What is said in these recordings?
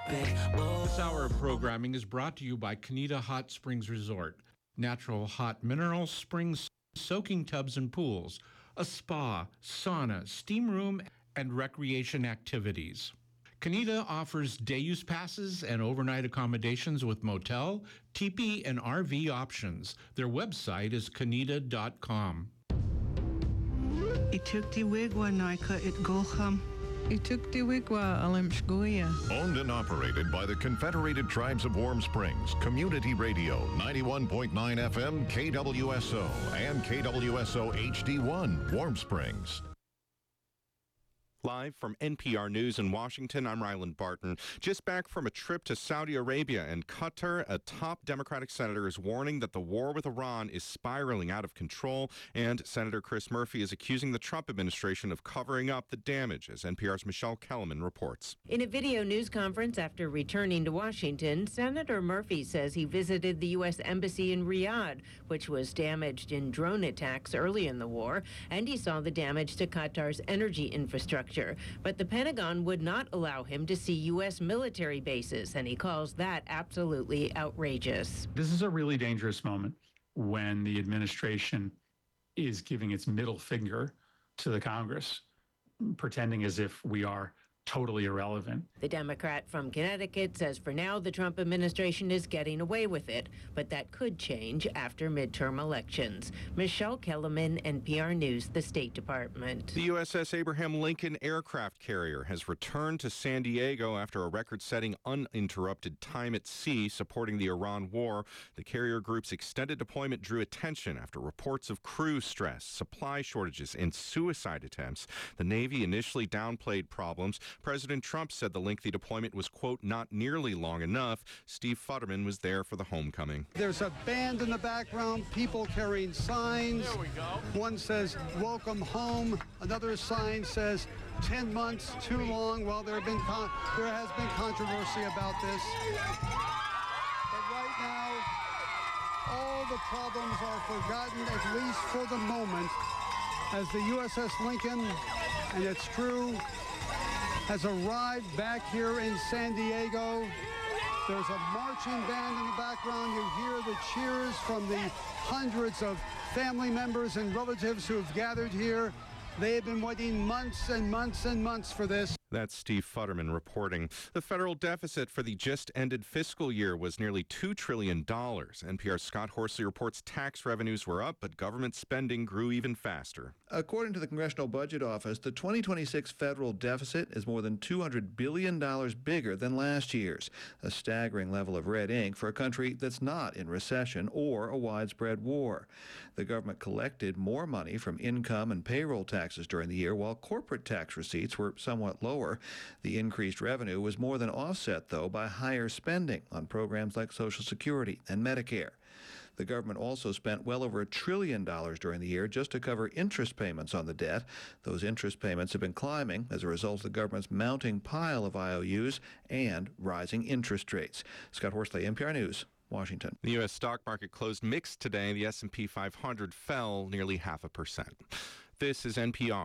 This hour of programming is brought to you by Kanita Hot Springs Resort. Natural hot mineral springs, soaking tubs and pools, a spa, sauna, steam room, and recreation activities. Kanita offers day-use passes and overnight accommodations with motel, teepee, and RV options. Their website is kanita.com. Ituktiwigwa naika itgulcham. Ituktiwigwa alimshguya. Owned and operated by the Confederated Tribes of Warm Springs, Community Radio, 91.9 FM, KWSO, and KWSO HD1, Warm Springs. Live from NPR News in Washington, I'm Ryland Barton. Just back from a trip to Saudi Arabia and Qatar, a top Democratic senator is warning that the war with Iran is spiraling out of control, and Senator Chris Murphy is accusing the Trump administration of covering up the damage, as NPR's Michelle Kellerman reports. In a video news conference after returning to Washington, Senator Murphy says he visited the U.S. Embassy in Riyadh, which was damaged in drone attacks early in the war, and he saw the damage to Qatar's energy infrastructure. But the Pentagon would not allow him to see U.S. military bases, and he calls that absolutely outrageous. This is a really dangerous moment when the administration is giving its middle finger to the Congress, pretending as if we are totally irrelevant. The Democrat from Connecticut says for now the Trump administration is getting away with it, but that could change after midterm elections. Michelle Kellerman, NPR News, the State Department. The USS Abraham Lincoln aircraft carrier has returned to San Diego after a record-setting uninterrupted time at sea supporting the Iran war. The carrier group's extended deployment drew attention after reports of crew stress, supply shortages, and suicide attempts. The Navy initially downplayed problems. President Trump said the lengthy deployment was, quote, not nearly long enough. Steve Futterman was there for the homecoming. There's a band in the background, people carrying signs. There we go. One says, welcome home. Another sign says, 10 months too long. Well, there has been controversy about this. But right now, all the problems are forgotten, at least for the moment, as the USS Lincoln and its crew has arrived back here in San Diego. There's a marching band in the background. You hear the cheers from the hundreds of family members and relatives who have gathered here. They have been waiting months and months and months for this. That's Steve Futterman reporting. The federal deficit for the just-ended fiscal year was nearly $2 trillion. NPR's Scott Horsley reports tax revenues were up, but government spending grew even faster. According to the Congressional Budget Office, the 2026 federal deficit is more than $200 billion bigger than last year's, a staggering level of red ink for a country that's not in recession or a widespread war. The government collected more money from income and payroll taxes during the year, while corporate tax receipts were somewhat lower. The increased revenue was more than offset, though, by higher spending on programs like Social Security and Medicare. The government also spent well over $1 trillion during the year just to cover interest payments on the debt. Those interest payments have been climbing as a result of the government's mounting pile of IOUs and rising interest rates. Scott Horsley, NPR News, Washington. The U.S. stock market closed mixed today. The S&P 500 fell nearly 0.5%. This is NPR.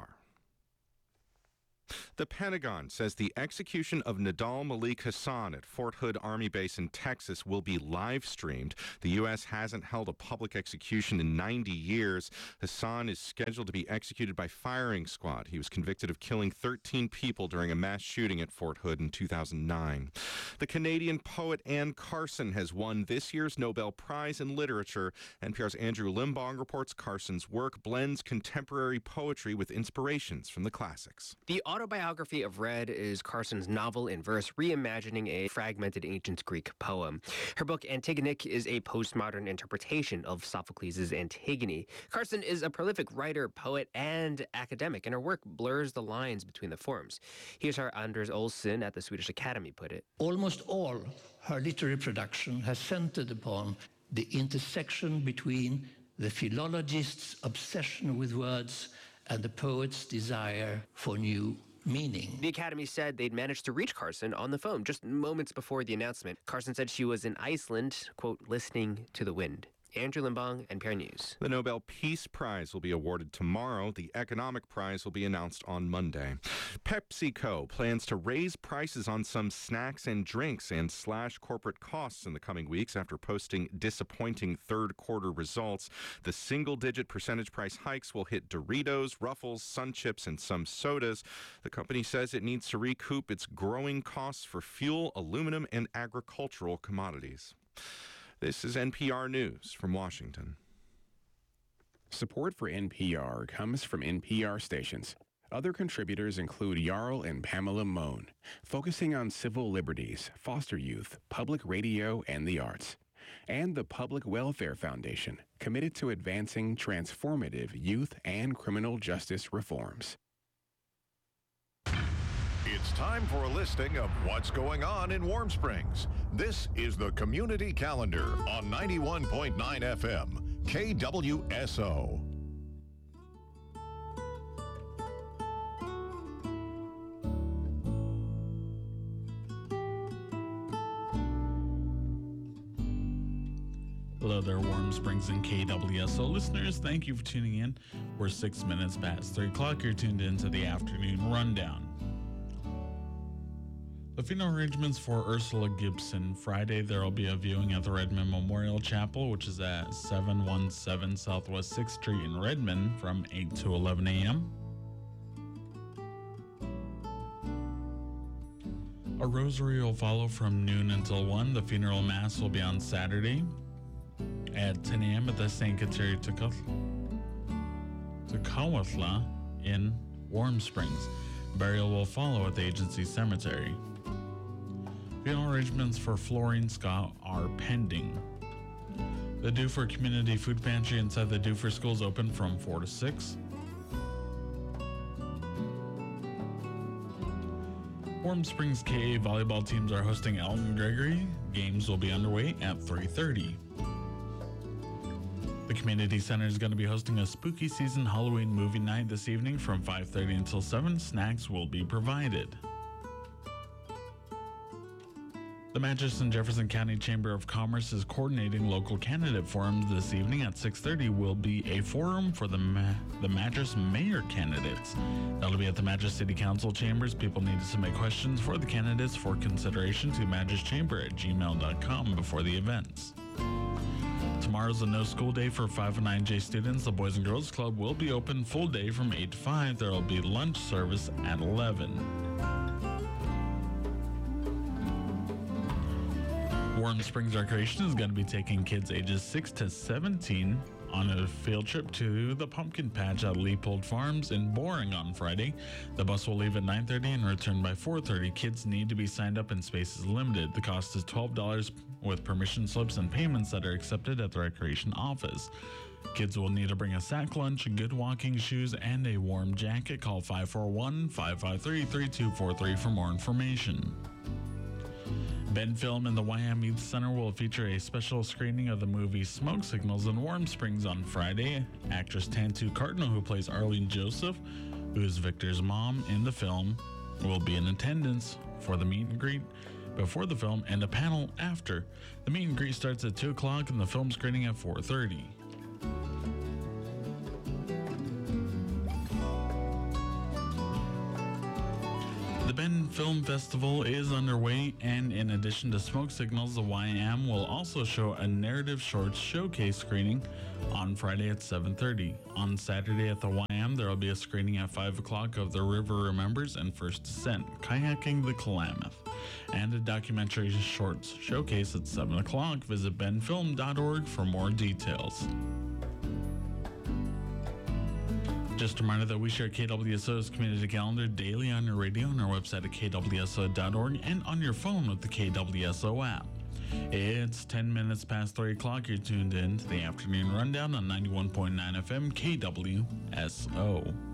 The Pentagon says the execution of Nidal Malik Hasan at Fort Hood Army Base in Texas will be live-streamed. The U.S. hasn't held a public execution in 90 years. Hasan is scheduled to be executed by firing squad. He was convicted of killing 13 people during a mass shooting at Fort Hood in 2009. The Canadian poet Anne Carson has won this year's Nobel Prize in Literature. NPR's Andrew Limbong reports Carson's work blends contemporary poetry with inspirations from the classics. The autobiography of Red is Carson's novel in verse reimagining a fragmented ancient Greek poem. Her book Antigonic is a postmodern interpretation of Sophocles' Antigone. Carson is a prolific writer, poet, and academic, and her work blurs the lines between the forms. Here's how Anders Olsson at the Swedish Academy put it. Almost all her literary production has centered upon the intersection between the philologist's obsession with words and the poet's desire for new meaning. The Academy said they'd managed to reach Carson on the phone just moments before the announcement. Carson said she was in Iceland, quote, listening to the wind. Andrew Limbong, NPR News. The Nobel Peace Prize will be awarded tomorrow. The Economic Prize will be announced on Monday. PepsiCo plans to raise prices on some snacks and drinks and slash corporate costs in the coming weeks after posting disappointing third-quarter results. The single-digit percentage price hikes will hit Doritos, Ruffles, Sun Chips, and some sodas. The company says it needs to recoup its growing costs for fuel, aluminum, and agricultural commodities. This is NPR News from Washington. Support for NPR comes from NPR stations. Other contributors include Jarl and Pamela Mohn, focusing on civil liberties, foster youth, public radio, and the arts. And the Public Welfare Foundation, committed to advancing transformative youth and criminal justice reforms. It's time for a listing of what's going on in Warm Springs. This is the Community Calendar on 91.9 FM, KWSO. Hello there, Warm Springs and KWSO listeners. Thank you for tuning in. We're 6 minutes past 3 o'clock. You're tuned into the afternoon rundown. The funeral arrangements for Ursula Gibson. Friday, there will be a viewing at the Redmond Memorial Chapel, which is at 717 Southwest 6th Street in Redmond from 8 to 11 a.m. A rosary will follow from noon until 1. The funeral mass will be on Saturday at 10 a.m. at the St. Kateri Tekakwitha in Warm Springs. Burial will follow at the agency cemetery. Funeral arrangements for Florine Scott are pending. The Dufur Community Food Pantry inside the Dufur School is open from 4 to 6. Warm Springs KA volleyball teams are hosting Elton Gregory. Games will be underway at 3:30. The community center is going to be hosting a spooky season Halloween movie night this evening from 5:30 until 7. Snacks will be provided. The Madison Jefferson County Chamber of Commerce is coordinating local candidate forums this evening. At 6:30 will be a forum for the Madras mayor candidates. That'll be at the Madras City Council chambers. People need to submit questions for the candidates for consideration to madraschamber@gmail.com before the events. Tomorrow's a no-school day for 509J students. The Boys and Girls Club will be open full day from 8 to 5. There will be lunch service at 11. Warm Springs Recreation is going to be taking kids ages 6 to 17 on a field trip to the pumpkin patch at Leopold Farms in Boring on Friday. The bus will leave at 9:30 and return by 4:30. Kids need to be signed up and space is limited. The cost is $12 with permission slips and payments that are accepted at the recreation office. Kids will need to bring a sack lunch, good walking shoes, and a warm jacket. Call 541-553-3243 for more information. Ben Film and the YM Youth Center will feature a special screening of the movie Smoke Signals in Warm Springs on Friday. Actress Tantu Cardinal, who plays Arlene Joseph, who is Victor's mom in the film, will be in attendance for the meet and greet before the film and a panel after. The meet and greet starts at 2 o'clock and the film screening at 4:30. The Bend Film Festival is underway, and in addition to Smoke Signals, the YM will also show a narrative shorts showcase screening on Friday at 7:30. On Saturday at the YM, there will be a screening at 5 o'clock of The River Remembers and First Descent, Kayaking the Klamath, and a documentary shorts showcase at 7 o'clock. Visit benfilm.org for more details. Just a reminder that we share KWSO's community calendar daily on your radio and our website at kwso.org and on your phone with the KWSO app. It's 10 minutes past 3 o'clock. You're tuned in to the afternoon rundown on 91.9 FM KWSO.